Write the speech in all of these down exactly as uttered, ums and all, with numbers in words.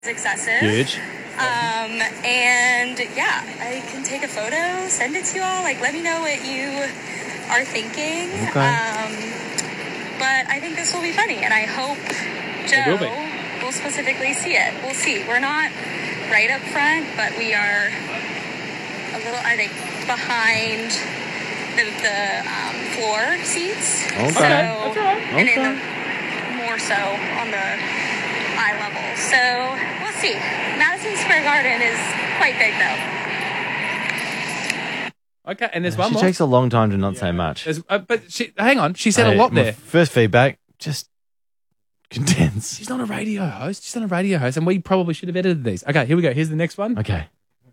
excessive. Huge. Um, and yeah, I can take a photo, send it to you all. Like, let me know what you are thinking. Okay. Um, but I think this will be funny, and I hope Joe will be. will specifically see it. We'll see. We're not right up front, but we are a little, I think, behind the, the um, floor seats. Okay. So, That's all right. and in Okay. the, more so on the eye level. So we'll see. Madison Square Garden is quite big, though. Okay, and there's She one more. takes a long time to not say much. There's, uh, but she, hang on, she said Hey, a lot my there. First feedback, just condense. She's not a radio host. She's not a radio host, and we probably should have edited these. Okay, here we go. Here's the next one. Okay.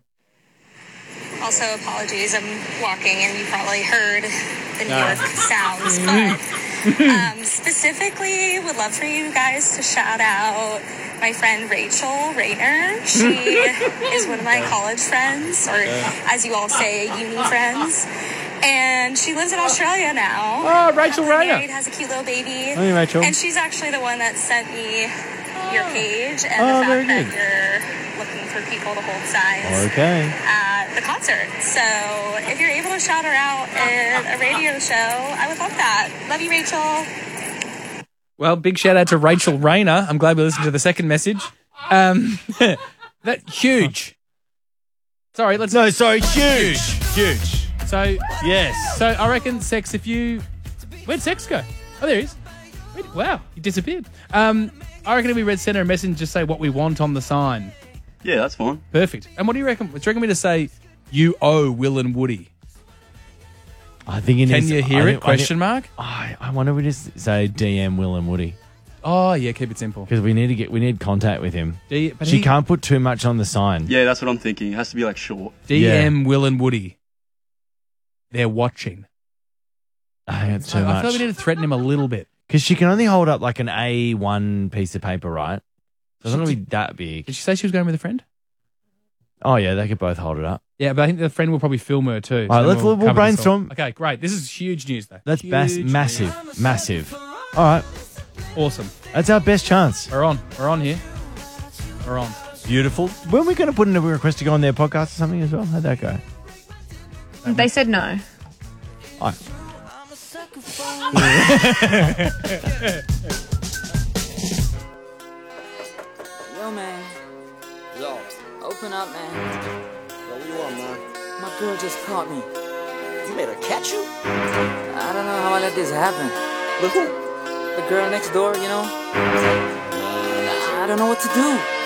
Also, apologies. I'm walking, and you probably heard the New No. York sounds. But um, specifically, would love for you guys to shout out my friend Rachel Rayner. She is one of my college friends, or as you all say, uni friends. And she lives in Australia now. Oh, Rachel Happily Rayner. married, has a cute little baby. Hey, Rachel. And she's actually the one that sent me your page and Oh, the very fact that good. you're looking for people to hold signs Okay. at the concert. So if you're able to shout her out at a radio show, I would love that. Love you, Rachel. Well, big shout out to Rachel Rayner. I'm glad we listened to the second message. Um, that huge. Sorry, let's. No, sorry, huge. Huge. So Yes. So I reckon Sex. If you, where'd Sex go? Oh, there he is. Where'd- Wow, he disappeared. Um, I reckon if we read send her a message and just say what we want on the sign. Yeah, that's fine. Perfect. And what do you reckon? Do you reckon me to say you owe Will and Woody? I think it Can needs- you hear I it? think- Question I mark. think- I, I wonder if we just say D M Will and Woody Oh yeah, keep it simple. because we need to get we need contact with him. D- but She he- can't put too much on the sign. Yeah, that's what I'm thinking. It has to be like short. D M Will and Woody. They're watching. I think it's So too I feel much like we need to threaten him a little bit. because she can only hold up like an A one piece of paper, right? So it's not gonna be that big. Did she say she was going with a friend? Oh yeah, they could both hold it up. Yeah, but I think the friend will probably film her too. All right, then let's- we'll cover this all. brainstorm. Okay, great. This is huge news though. That's huge bas- news. massive, massive. All right, Awesome. that's our best chance. We're on. We're on here. We're on. Beautiful. Weren't we going to put in a request to go on their podcast or something as well? How'd that go? They said no. I, Yo, man. Yo. Open up, man. Yo, what you want, man? My girl just caught me. You made her catch you? I don't know how I let this happen. With who? The girl next door, you know? I don't know what to do.